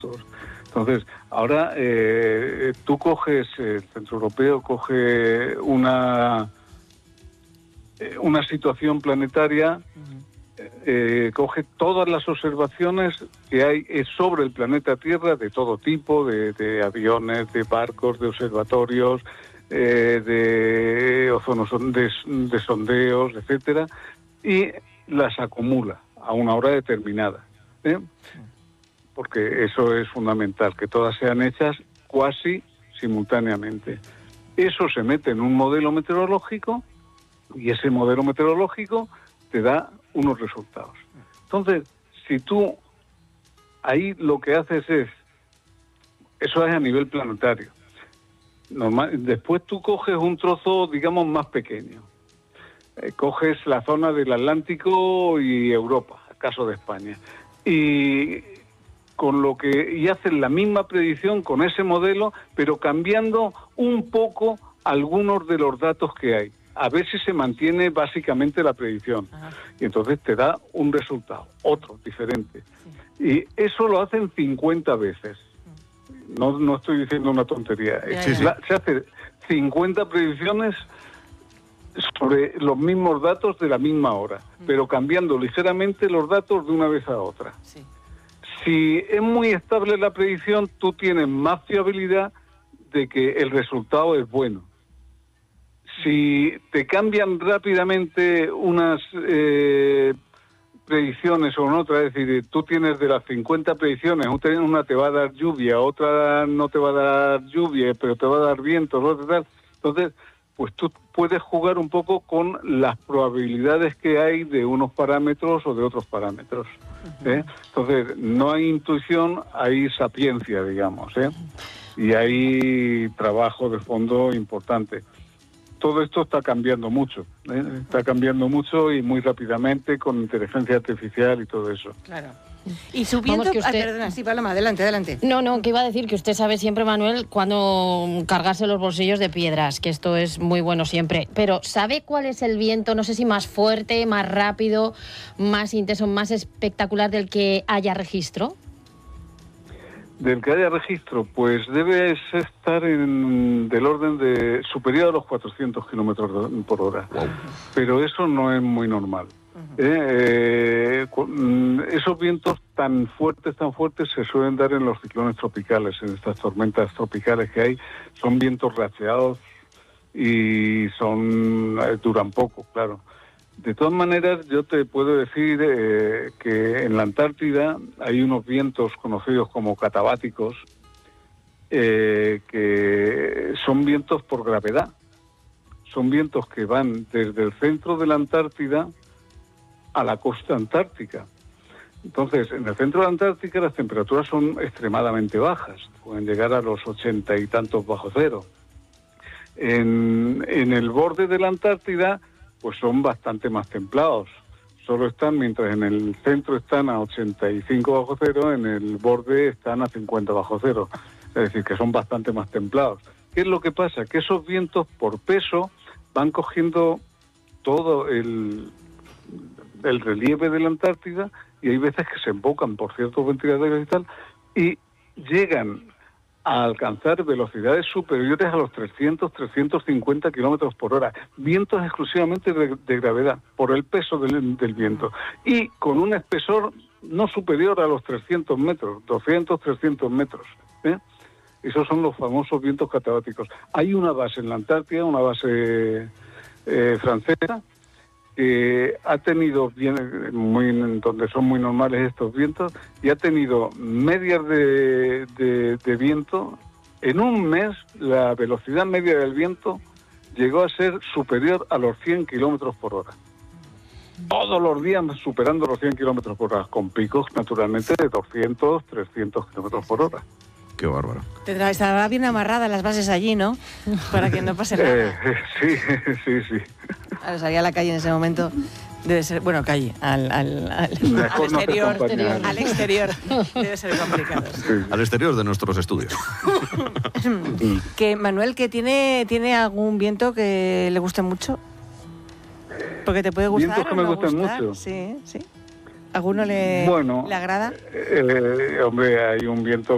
Entonces, ahora tú coges, el Centro Europeo coge una situación planetaria, coge todas las observaciones que hay sobre el planeta Tierra de todo tipo, de aviones, de barcos, de observatorios, de sondeos, etcétera, y las acumula a una hora determinada, porque eso es fundamental, que todas sean hechas cuasi simultáneamente. Eso se mete en un modelo meteorológico y ese modelo meteorológico te da unos resultados. Entonces, si tú ahí lo que haces eso es a nivel planetario. Después tú coges un trozo, digamos, más pequeño. Coges la zona del Atlántico y Europa, el caso de España, y haces la misma predicción con ese modelo, pero cambiando un poco algunos de los datos que hay, a ver si se mantiene básicamente la predicción. Y entonces te da un resultado, otro, diferente. Y eso lo hacen 50 veces. No estoy diciendo una tontería. Se hace 50 predicciones sobre los mismos datos de la misma hora, pero cambiando ligeramente los datos de una vez a otra. Sí. Si es muy estable la predicción, tú tienes más fiabilidad de que el resultado es bueno. Si te cambian rápidamente unas predicciones o otra, es decir, tú tienes de las 50 predicciones, una te va a dar lluvia, otra no te va a dar lluvia, pero te va a dar viento, otra tal. Entonces, pues tú puedes jugar un poco con las probabilidades que hay de unos parámetros o de otros parámetros. Entonces, no hay intuición, hay sapiencia, digamos, y hay trabajo de fondo importante. Todo esto está cambiando mucho, está cambiando mucho y muy rápidamente con inteligencia artificial y todo eso. Claro. Y subiendo... perdona, sí, Paloma, adelante. No, que iba a decir que usted sabe siempre, Manuel, cuándo cargarse los bolsillos de piedras, que esto es muy bueno siempre. Pero ¿sabe cuál es el viento? No sé si más fuerte, más rápido, más intenso, más espectacular del que haya registro. Del que haya registro, pues debe estar del orden de superior a los 400 kilómetros por hora. Wow. Pero eso no es muy normal. Esos vientos tan fuertes se suelen dar en los ciclones tropicales, en estas tormentas tropicales que hay. Son vientos racheados y duran poco, claro. De todas maneras, yo te puedo decir que en la Antártida hay unos vientos conocidos como catabáticos, que son vientos por gravedad. Son vientos que van desde el centro de la Antártida a la costa antártica. Entonces, en el centro de la Antártica las temperaturas son extremadamente bajas, pueden llegar a los 80 y tantos bajo cero. En el borde de la Antártida pues son bastante más templados. Mientras en el centro están a 85 bajo cero, en el borde están a 50 bajo cero. Es decir, que son bastante más templados. ¿Qué es lo que pasa? Que esos vientos, por peso, van cogiendo todo el relieve de la Antártida y hay veces que se embocan por ciertos ventiladores y tal, y llegan a alcanzar velocidades superiores a los 300-350 kilómetros por hora. Vientos exclusivamente de gravedad, por el peso del viento. Y con un espesor no superior a los 300 metros, 200-300 metros. Esos son los famosos vientos catabáticos. Hay una base en la Antártida, una base francesa, que ha tenido donde son muy normales estos vientos, y ha tenido medias de viento. En un mes la velocidad media del viento llegó a ser superior a los 100 kilómetros por hora. Todos los días superando los 100 kilómetros por hora, con picos naturalmente de 200, 300 kilómetros por hora. Qué bárbaro. Estará bien amarrada las bases allí, ¿no? Para que no pase nada. Sí. Al salir a la calle en ese momento debe ser... Bueno, calle, al exterior. Al exterior debe ser complicado. Sí. Al exterior de nuestros estudios. Que Manuel, que tiene algún viento que le guste mucho. Porque te puede gustar. Vientos que me gustan mucho. Sí. ¿Alguno le agrada? Hombre, hay un viento